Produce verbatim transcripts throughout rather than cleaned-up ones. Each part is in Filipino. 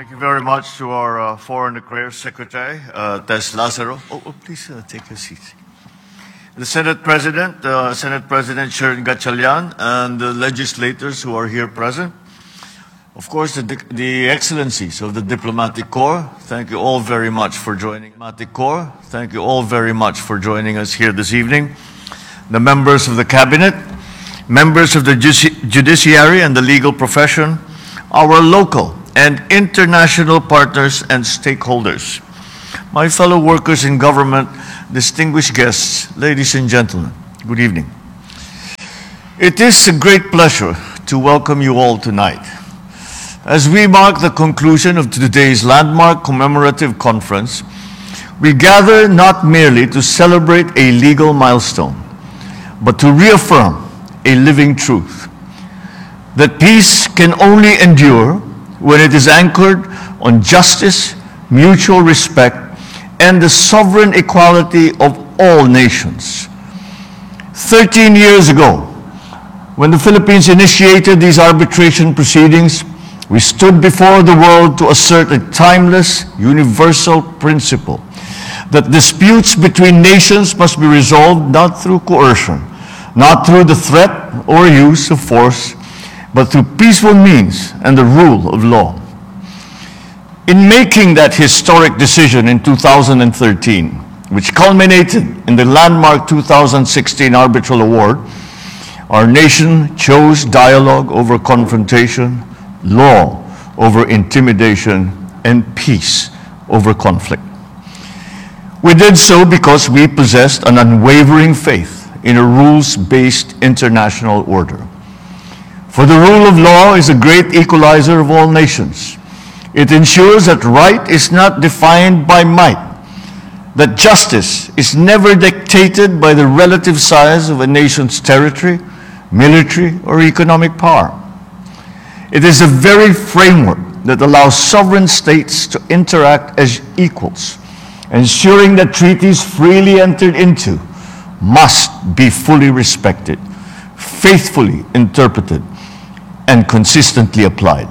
Thank you very much to our uh, Foreign Affairs Secretary, uh, Tess Lazaro. Oh, oh please uh, take your seats. The Senate President, uh, Senate President Sharon Gatchalian, and the legislators who are here present. Of course, the, the excellencies of the Diplomatic Corps, thank you all very much for joining. Diplomatic Corps, thank you all very much for joining us here this evening. The members of the Cabinet, members of the Judici- Judiciary and the legal profession, our local and international partners and stakeholders, my fellow workers in government, distinguished guests, ladies and gentlemen, good evening. It is a great pleasure to welcome you all tonight. As we mark the conclusion of today's landmark commemorative conference, we gather not merely to celebrate a legal milestone, but to reaffirm a living truth, that peace can only endure when it is anchored on justice, mutual respect, and the sovereign equality of all nations. Thirteen years ago, when the Philippines initiated these arbitration proceedings, we stood before the world to assert a timeless, universal principle that disputes between nations must be resolved not through coercion, not through the threat or use of force, but through peaceful means and the rule of law. In making that historic decision in two thousand thirteen, which culminated in the landmark two thousand sixteen arbitral award, our nation chose dialogue over confrontation, law over intimidation, and peace over conflict. We did so because we possessed an unwavering faith in a rules-based international order. For the rule of law is a great equalizer of all nations. It ensures that right is not defined by might, that justice is never dictated by the relative size of a nation's territory, military, or economic power. It is a very framework that allows sovereign states to interact as equals, ensuring that treaties freely entered into must be fully respected, faithfully interpreted, and consistently applied.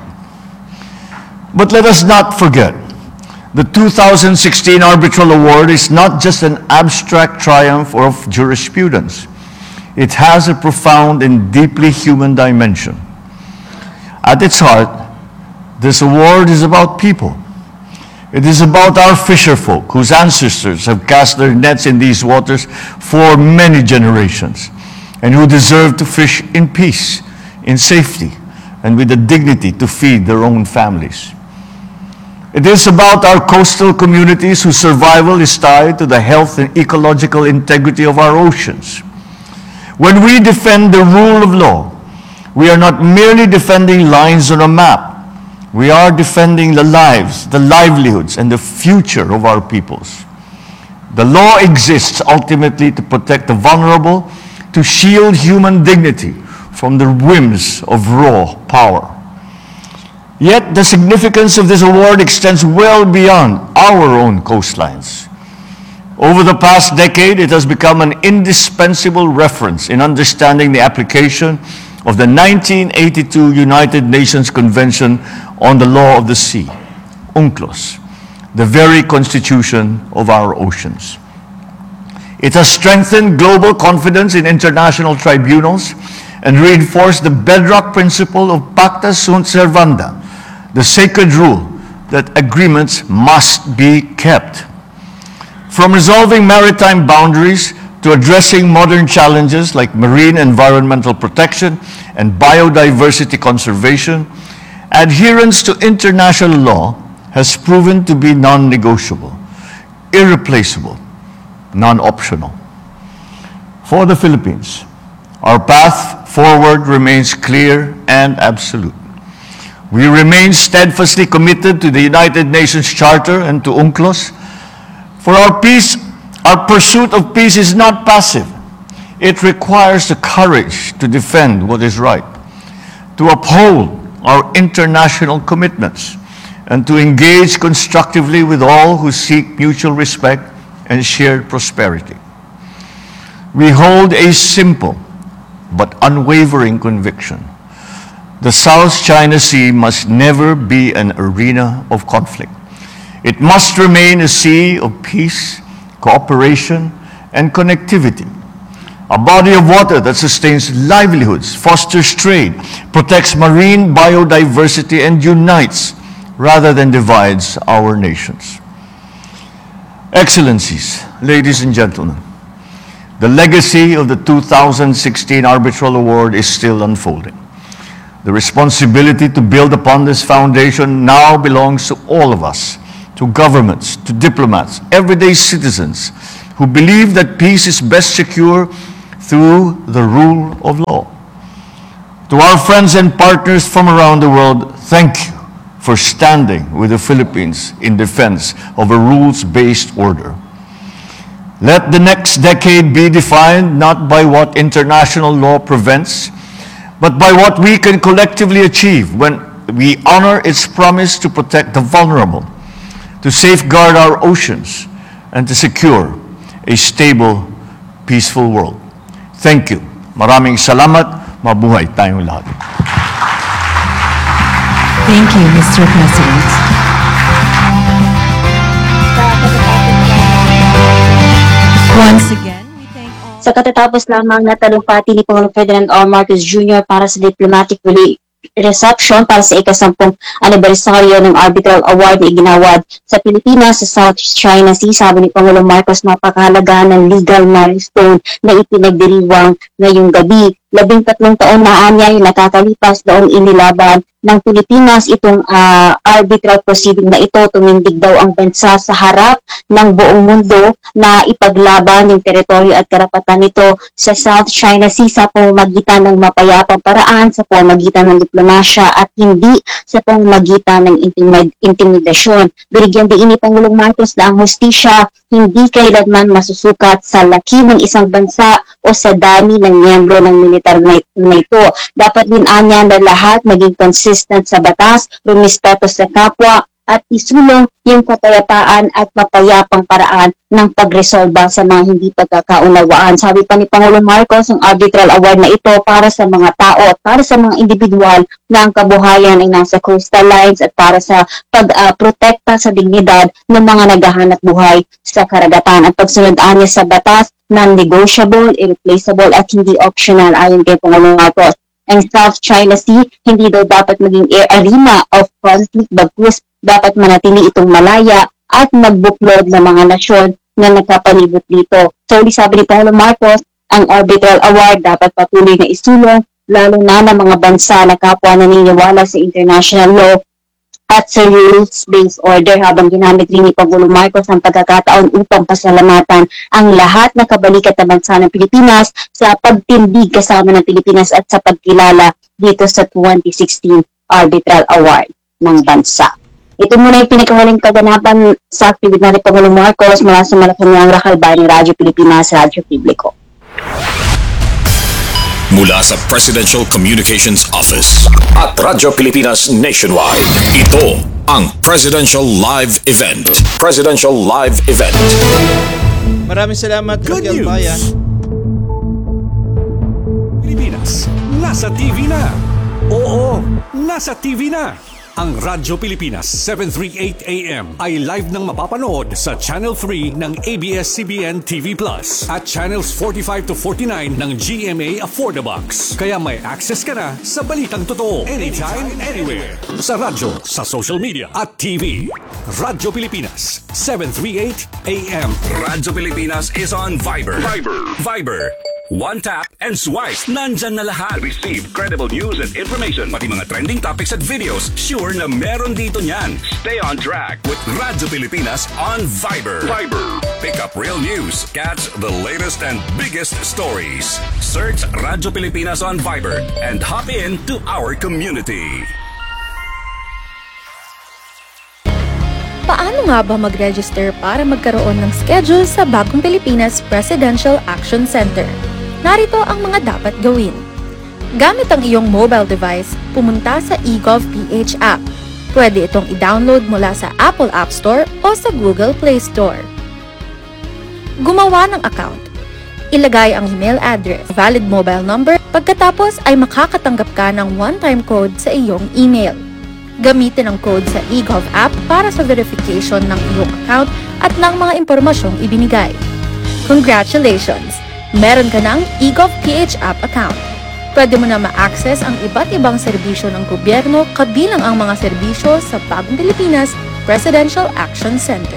But let us not forget, the two thousand sixteen Arbitral Award is not just an abstract triumph of jurisprudence. It has a profound and deeply human dimension. At its heart, this award is about people. It is about our fisherfolk whose ancestors have cast their nets in these waters for many generations and who deserve to fish in peace, in safety, and with the dignity to feed their own families. It is about our coastal communities whose survival is tied to the health and ecological integrity of our oceans. When we defend the rule of law, we are not merely defending lines on a map. We are defending the lives, the livelihoods, and the future of our peoples. The law exists ultimately to protect the vulnerable, to shield human dignity from the whims of raw power. Yet the significance of this award extends well beyond our own coastlines. Over the past decade, it has become an indispensable reference in understanding the application of the nineteen eighty-two United Nations Convention on the Law of the Sea, UNCLOS, the very constitution of our oceans. It has strengthened global confidence in international tribunals and reinforced the bedrock principle of pacta sunt servanda, the sacred rule that agreements must be kept. From resolving maritime boundaries to addressing modern challenges like marine environmental protection and biodiversity conservation, adherence to international law has proven to be non-negotiable, irreplaceable, non-optional. For the Philippines, our path forward remains clear and absolute. We remain steadfastly committed to the United Nations Charter and to UNCLOS. For our peace, our pursuit of peace is not passive. It requires the courage to defend what is right, to uphold our international commitments, and to engage constructively with all who seek mutual respect and shared prosperity. We hold a simple but unwavering conviction The South China Sea must never be an arena of conflict. It must remain a sea of peace, cooperation, and connectivity. A body of water that sustains livelihoods, fosters trade, protects marine biodiversity, and unites rather than divides our nations. Excellencies, ladies and gentlemen, the legacy of the two thousand sixteen Arbitral Award is still unfolding. The responsibility to build upon this foundation now belongs to all of us, to governments, to diplomats, everyday citizens who believe that peace is best secure through the rule of law. To our friends and partners from around the world, thank you for standing with the Philippines in defense of a rules-based order. Let the next decade be defined not by what international law prevents, but by what we can collectively achieve when we honor its promise to protect the vulnerable, to safeguard our oceans, and to secure a stable, peaceful world. Thank you. Maraming salamat. Mabuhay tayong lahat. Thank you, Mister President. Once again, we thank all... Sa katatapos lamang na talumpati ni Pangulong Ferdinand R. Marcos Junior para sa diplomatic reception para sa ikasampung anibersaryo ng Arbitral Award na iginawad sa Pilipinas sa South China Sea. Sabi ni Pangulong Marcos, napakahalaga ng legal milestone na ipinagdiriwang ngayong gabi. Labing tatlong taon na anya yung nakakalipas noong inilaban ng Pilipinas itong uh, arbitral proceeding na ito. Tumindig daw ang bansa sa harap ng buong mundo na ipaglaban yung teritoryo at karapatan nito sa South China Sea sa pamamagitan ng mapayapang paraan, sa pamamagitan ng diplomasya at hindi sa pamamagitan ng intimid- intimidasyon. Binigyan din ni Pangulong Marcos na ang hustisya hindi kailanman masusukat sa laki ng isang bansa o sa dami ng miyembro ng militar na ito. Dapat din anya na lahat maging consistent sa batas, rumispeto sa kapwa, at isulong yung kapayapaan at mapayapang paraan ng pagresolba sa mga hindi pagkakaunawaan. Sabi pa ni Pangulong Marcos, ang Arbitral Award na ito para sa mga tao at para sa mga individual na ang kabuhayan ay nasa coastal lines at para sa pag-protekta uh, sa dignidad ng mga naghahanap buhay sa karagatan. At pagsunod niya sa batas, non-negotiable, irreplaceable at hindi optional ayon kay Pangulong Marcos. Ang South China Sea hindi daw dapat maging arena of conflict, bagkus dapat manatili itong malaya at magbuklod ng mga nasyon na nagkapalibot dito. So, sabi ni Pangulong Marcos, ang Arbitral Award dapat patuloy na isulong lalo na ng mga bansa na kapwa naniniwala sa international law at sa rules-based order, habang ginamit rin ni Pangulong Marcos ang pagkakataon upang pasalamatan ang lahat ng kabalikat na bansa ng Pilipinas sa pagtindig kasama ng Pilipinas at sa pagkilala dito sa twenty sixteen Arbitral Award ng bansa. Ito muna yung pinakahuling kaganapan sa aktibidad ni Pangulong Marcos mula sa Malacanang, Racalbani, Radyo Pilipinas, Radyo Publiko. Mula sa Presidential Communications Office at Radyo Pilipinas Nationwide, ito ang Presidential Live Event. Presidential Live Event. Maraming salamat, Good Raquel news! Bayan. Pilipinas, nasa T V na! Oo, nasa T V na! Ang Radyo Pilipinas seven thirty-eight A M ay live nang mapapanood sa Channel three ng A B S C B N T V Plus at Channels forty-five to forty-nine ng G M A Affordabox. Kaya may access ka na sa balitang totoo anytime, anywhere. Sa radyo, sa social media at T V. Radyo Pilipinas seven thirty-eight A M. Radyo Pilipinas is on Viber. Viber. Viber. One tap and swipe. Nandyan na lahat. Receive credible news and information. Pati mga trending topics at videos. Sure na meron dito niyan. Stay on track with Radyo Pilipinas on Viber. Viber. Pick up real news. Catch the latest and biggest stories. Search Radyo Pilipinas on Viber and hop in to our community. Paano nga ba mag-register para magkaroon ng schedule sa Bagong Pilipinas Presidential Action Center? Narito ang mga dapat gawin. Gamit ang iyong mobile device, pumunta sa eGovPH app. Pwede itong i-download mula sa Apple App Store o sa Google Play Store. Gumawa ng account. ilagay ang email address, valid mobile number, pagkatapos ay makakatanggap ka ng one-time code sa iyong email. Gamitin ang code sa eGov app para sa verification ng iyong account at ng mga impormasyong ibinigay. Congratulations! Meron ka ng eGov P H app account. Pwede mo na ma-access ang iba't ibang serbisyo ng gobyerno kabilang ang mga serbisyo sa Bagong Pilipinas Presidential Action Center.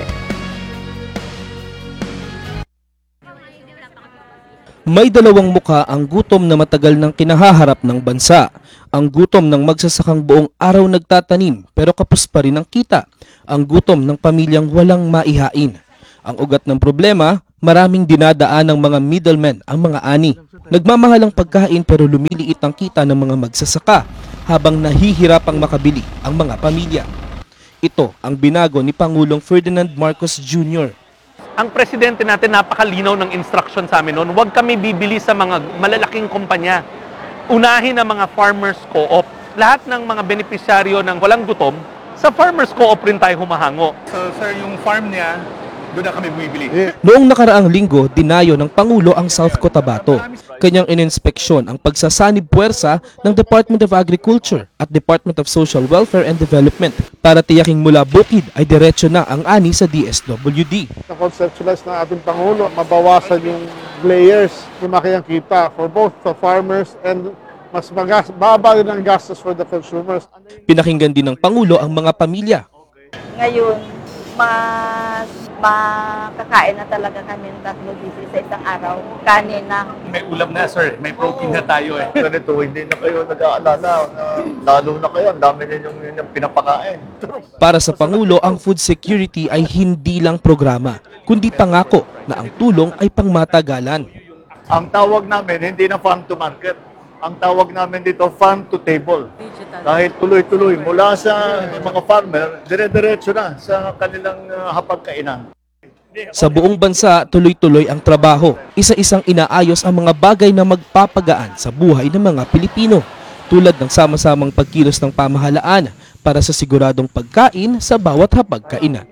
May dalawang muka ang gutom na matagal nang kinahaharap ng bansa. Ang gutom ng magsasakang buong araw nagtatanim pero kapos pa rin ang kita. Ang gutom ng pamilyang walang maihain. Ang ugat ng problema, maraming dinadaan ng mga middlemen ang mga ani. Nagmamahal ang pagkain pero lumiliit ang kita ng mga magsasaka habang nahihirapang makabili ang mga pamilya. Ito ang binago ni Pangulong Ferdinand Marcos Junior Ang presidente natin napakalinaw ng instruction sa amin noon, huwag kami bibili sa mga malalaking kumpanya. Unahin ang mga farmers co-op. Lahat ng mga benepisyaryo ng walang gutom, sa farmers co-op rin tayo humahango. So sir, yung farm niya, doon na kami bumibili. Noong nakaraang linggo, dinayo ng Pangulo ang South Cotabato. Kanyang ininspeksyon ang pagsasanib puwersa ng Department of Agriculture at Department of Social Welfare and Development para tiyaking mula bukid ay diretso na ang ani sa D S W D. Na-conceptualize ng ating Pangulo, mabawasan yung layers, lumaki ang kita for both the farmers and mas magas, baba din ang gastos for the consumers. Pinakinggan din ng Pangulo ang mga pamilya. Ngayon, mas makakain na talaga kami ng tatlo beses sa isang araw. Kanin na. May ulam na sir, may protein na tayo eh. Ganito, hindi na kayo nag-aalala. Na, lalo na kayo, ang dami ninyong yung pinapakain. Para sa Pangulo, ang food security ay hindi lang programa, kundi pangako na ang tulong ay pangmatagalan. Ang tawag namin, hindi na farm to market. Ang tawag namin dito, farm to table. Dahil tuloy-tuloy, mula sa mga farmer, dire-diretso na sa kanilang uh, hapagkainan. Sa buong bansa, tuloy-tuloy ang trabaho. Isa-isang inaayos ang mga bagay na magpapagaan sa buhay ng mga Pilipino, tulad ng sama-samang pagkilos ng pamahalaan para sa siguradong pagkain sa bawat hapagkainan.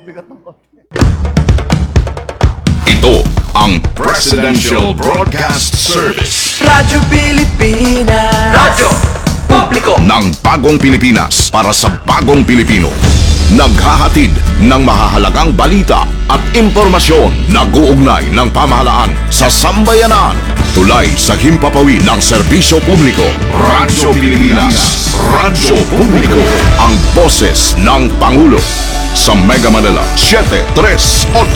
Ito ang Presidential Broadcast Service. Radyo Pilipinas. Radyo Publiko Ng bagong Pilipinas para sa bagong Pilipino. Naghahatid ng mahahalagang balita at impormasyon na guugnay ng pamahalaan sa sambayanan. Tulay sa himpapawid ng serbisyo publiko. Radyo Pilipinas. Radyo Publiko. Ang boses ng Pangulo. Sa Mega Manila, seven three eight.